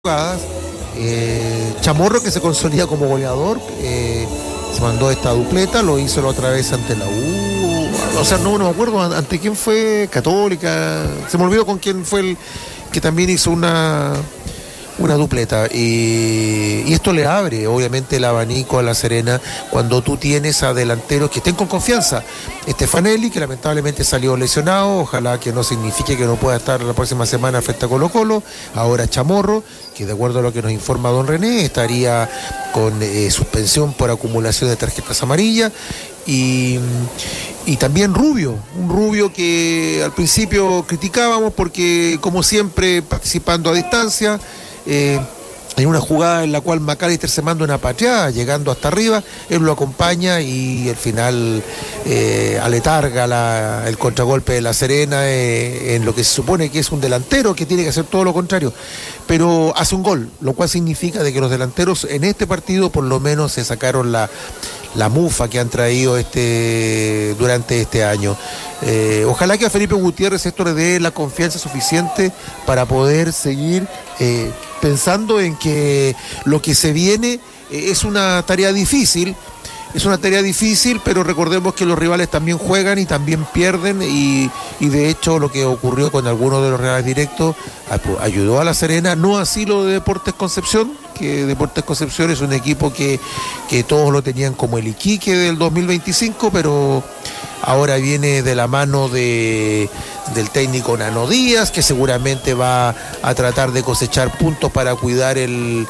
jugadas. Chamorro, que se consolida como goleador, se mandó esta dupleta, lo hizo la otra vez ante la U, o sea, no me acuerdo ante quién fue, Católica, se me olvidó con quién fue el que también hizo una dupleta, y esto le abre obviamente el abanico a La Serena cuando tú tienes a delanteros que estén con confianza. Stefanelli, que lamentablemente salió lesionado, ojalá que no signifique que no pueda estar la próxima semana frente a Colo-Colo. Ahora Chamorro, que de acuerdo a lo que nos informa don René, estaría con suspensión por acumulación de tarjetas amarillas. Y también Rubio, un Rubio que al principio criticábamos porque, como siempre, participando a distancia. Hay una jugada en la cual McAllister se manda una pateada llegando hasta arriba, él lo acompaña y al final aletarga el contragolpe de La Serena en lo que se supone que es un delantero que tiene que hacer todo lo contrario, pero hace un gol, lo cual significa de que los delanteros en este partido por lo menos se sacaron la mufa que han traído durante este año. Ojalá que a Felipe Gutiérrez esto le dé la confianza suficiente para poder seguir pensando en que lo que se viene es una tarea difícil. Es una tarea difícil, pero recordemos que los rivales también juegan y también pierden, y de hecho lo que ocurrió con algunos de los rivales directos ayudó a La Serena, no así lo de Deportes Concepción, que Deportes Concepción es un equipo que todos lo tenían como el Iquique del 2025, pero ahora viene de la mano del técnico Nano Díaz, que seguramente va a tratar de cosechar puntos para cuidar el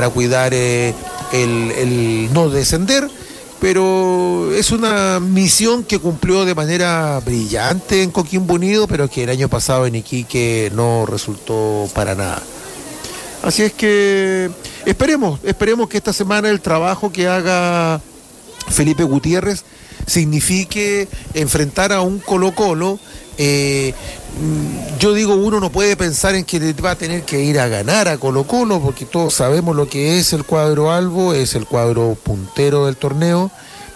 no descender. Pero es una misión que cumplió de manera brillante en Coquimbo Unido, pero que el año pasado en Iquique no resultó para nada. Así es que esperemos que esta semana el trabajo que haga Felipe Gutiérrez signifique enfrentar a un Colo-Colo. Yo digo, uno no puede pensar en que va a tener que ir a ganar a Colo-Colo, porque todos sabemos lo que es el cuadro albo, es el cuadro puntero del torneo,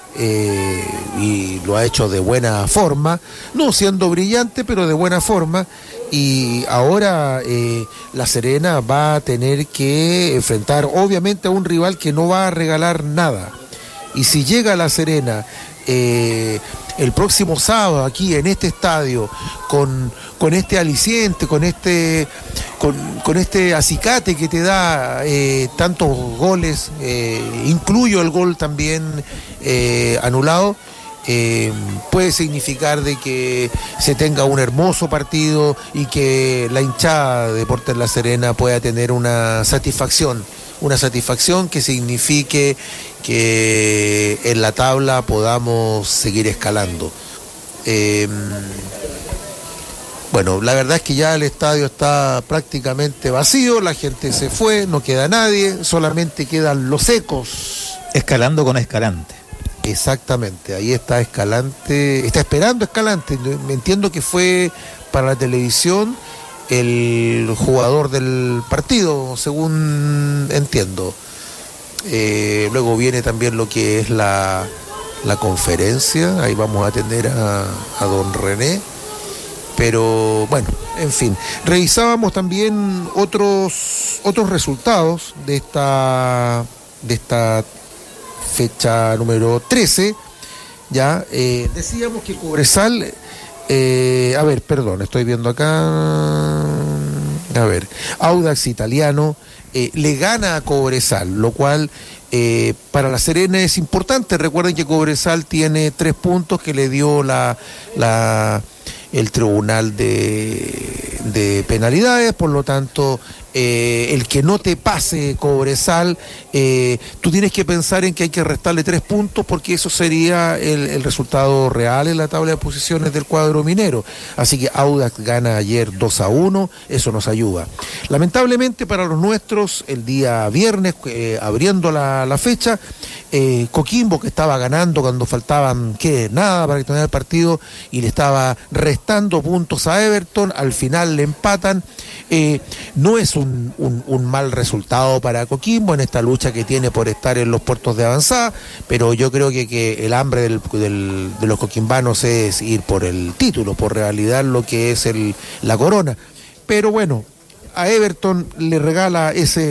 y lo ha hecho de buena forma, no siendo brillante, pero de buena forma. Y ahora La Serena va a tener que enfrentar obviamente a un rival que no va a regalar nada. Y si llega a La Serena el próximo sábado aquí en este estadio con este aliciente, con este acicate que te da tantos goles, incluyo el gol también anulado, puede significar de que se tenga un hermoso partido y que la hinchada de Deportes La Serena pueda tener una satisfacción que signifique que en la tabla podamos seguir escalando. Bueno, la verdad es que ya el estadio está prácticamente vacío, la gente se fue, no queda nadie, solamente quedan los ecos. Escalando con Escalante. Exactamente, ahí está Escalante, está esperando Escalante, me entiendo que fue para la televisión el jugador del partido, según entiendo. Luego viene también lo que es la conferencia, ahí vamos a tener a don René, pero bueno, en fin, revisábamos también otros resultados de esta fecha número 13, ya decíamos que Cobresal, estoy viendo acá, Audax Italiano le gana a Cobresal, lo cual para La Serena es importante. Recuerden que Cobresal tiene 3 puntos que le dio el tribunal de penalidades, por lo tanto el que no te pase Cobresal, tú tienes que pensar en que hay que restarle 3 puntos, porque eso sería el resultado real en la tabla de posiciones del cuadro minero. Así que Audax gana ayer 2-1, eso nos ayuda. Lamentablemente para los nuestros, el día viernes, abriendo la fecha, Coquimbo, que estaba ganando cuando faltaban nada para terminar el partido y le estaba restando puntos a Everton, al final le empatan. No es un mal resultado para Coquimbo en esta lucha que tiene por estar en los puertos de avanzada, pero yo creo que el hambre de los coquimbanos es ir por el título, por realidad lo que es la corona. Pero bueno, a Everton le regala ese